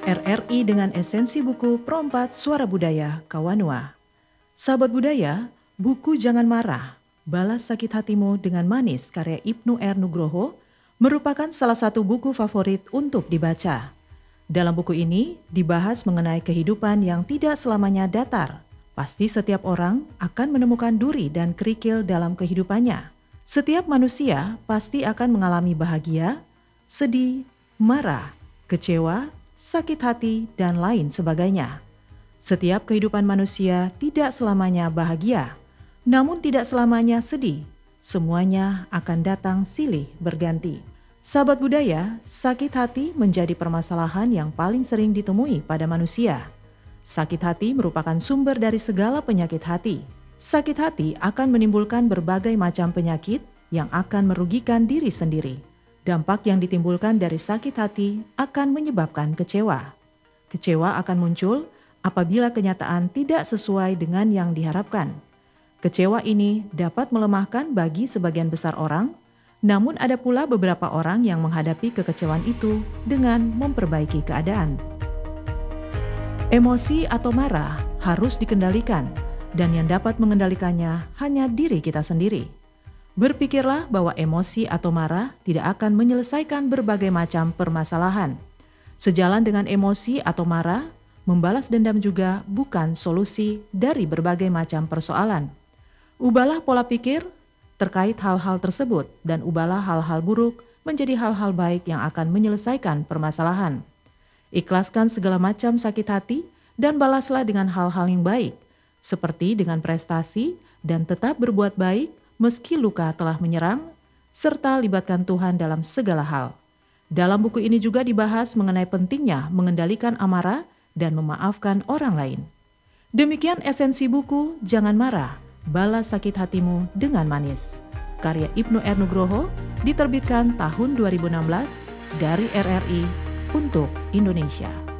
RRI dengan esensi buku Perompat Suara Budaya Kawanua. Sahabat budaya, buku Jangan Marah, Balas Sakit Hatimu dengan Manis karya Ibnu R. Nugroho merupakan salah satu buku favorit untuk dibaca. Dalam buku ini dibahas mengenai kehidupan yang tidak selamanya datar. Pasti setiap orang akan menemukan duri dan kerikil dalam kehidupannya. Setiap manusia pasti akan mengalami bahagia, sedih, marah, kecewa, sakit hati, dan lain sebagainya. Setiap kehidupan manusia tidak selamanya bahagia, namun tidak selamanya sedih. Semuanya akan datang silih berganti. Sahabat budaya, sakit hati menjadi permasalahan yang paling sering ditemui pada manusia. Sakit hati merupakan sumber dari segala penyakit hati. Sakit hati akan menimbulkan berbagai macam penyakit yang akan merugikan diri sendiri. Dampak yang ditimbulkan dari sakit hati akan menyebabkan kecewa. Kecewa akan muncul apabila kenyataan tidak sesuai dengan yang diharapkan. Kecewa ini dapat melemahkan bagi sebagian besar orang, namun ada pula beberapa orang yang menghadapi kekecewaan itu dengan memperbaiki keadaan. Emosi atau marah harus dikendalikan, dan yang dapat mengendalikannya hanya diri kita sendiri. Berpikirlah bahwa emosi atau marah tidak akan menyelesaikan berbagai macam permasalahan. Sejalan dengan emosi atau marah, membalas dendam juga bukan solusi dari berbagai macam persoalan. Ubahlah pola pikir terkait hal-hal tersebut dan ubahlah hal-hal buruk menjadi hal-hal baik yang akan menyelesaikan permasalahan. Ikhlaskan segala macam sakit hati dan balaslah dengan hal-hal yang baik, seperti dengan prestasi dan tetap berbuat baik meski luka telah menyerang, serta libatkan Tuhan dalam segala hal. Dalam buku ini juga dibahas mengenai pentingnya mengendalikan amarah dan memaafkan orang lain. Demikian esensi buku Jangan Marah, Balas Sakit Hatimu dengan Manis, karya Ibnu R. Nugroho, diterbitkan tahun 2016 dari RRI untuk Indonesia.